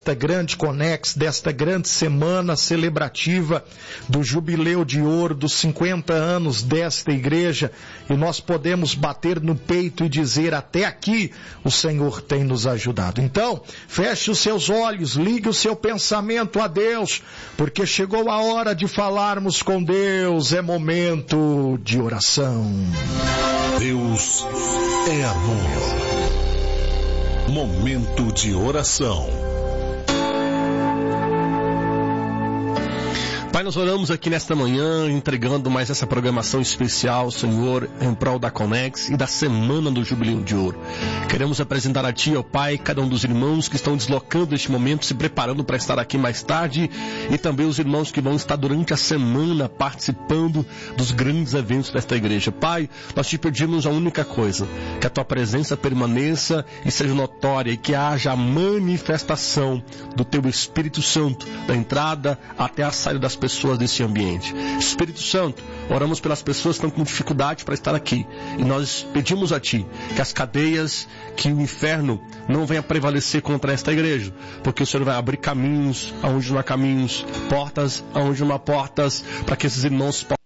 grande Conex, desta grande semana celebrativa do Jubileu de Ouro, dos 50 anos desta igreja, e nós podemos bater no peito e dizer: até aqui o Senhor tem nos ajudado. Então, feche os seus olhos, ligue o seu pensamento a Deus, porque chegou a hora de falarmos com Deus, é momento de oração. Deus é amor. Momento de oração. Pai, nós oramos aqui nesta manhã, entregando mais essa programação especial, Senhor, em prol da Conex e da Semana do Jubileu de Ouro. Queremos apresentar a Ti, ó Pai, cada um dos irmãos que estão deslocando neste momento, se preparando para estar aqui mais tarde, e também os irmãos que vão estar durante a semana participando dos grandes eventos desta igreja. Pai, nós Te pedimos a única coisa: que a Tua presença permaneça e seja notória, e que haja a manifestação do Teu Espírito Santo, da entrada até a saída das pessoas desse ambiente. Espírito Santo, oramos pelas pessoas que estão com dificuldade para estar aqui, e nós pedimos a Ti que as cadeias, que o inferno não venha prevalecer contra esta igreja, porque o Senhor vai abrir caminhos aonde não há caminhos, portas aonde não há portas, para que esses irmãos possam